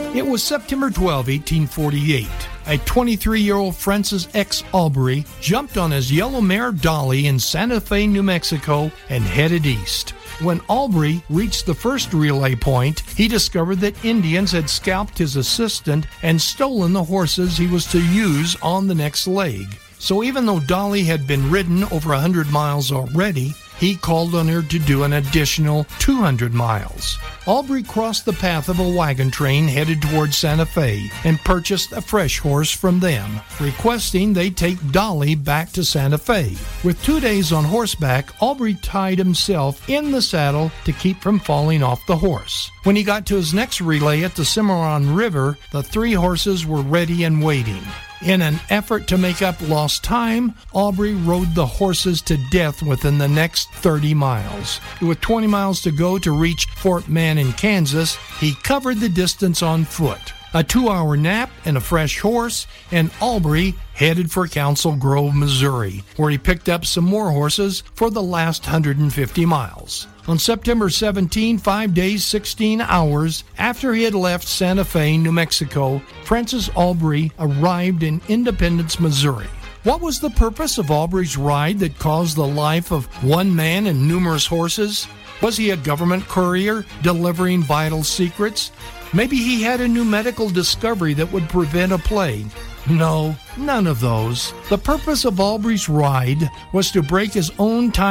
It was September 12, 1848. A 23-year-old Francis X. Aubrey jumped on his yellow mare Dolly in Santa Fe, New Mexico, and headed east. When Aubrey reached the first relay point, he discovered that Indians had scalped his assistant and stolen the horses he was to use on the next leg. So even though Dolly had been ridden over 100 miles already, he called on her to do an additional 200 miles. Aubrey crossed the path of a wagon train headed towards Santa Fe and purchased a fresh horse from them, requesting they take Dolly back to Santa Fe. With 2 days on horseback, Aubrey tied himself in the saddle to keep from falling off the horse. When he got to his next relay at the Cimarron River, the 3 horses were ready and waiting. In an effort to make up lost time, Aubrey rode the horses to death within the next 30 miles. With 20 miles to go to reach Fort Mann in Kansas, he covered the distance on foot. A 2-hour nap and a fresh horse, and Aubrey headed for Council Grove, Missouri, where he picked up some more horses for the last 150 miles. On September 17, 5 days, 16 hours after he had left Santa Fe, New Mexico, Francis Aubrey arrived in Independence, Missouri. What was the purpose of Aubrey's ride that caused the life of one man and numerous horses? Was he a government courier delivering vital secrets? Maybe he had a new medical discovery that would prevent a plague. No, none of those. The purpose of Aubrey's ride was to break his own time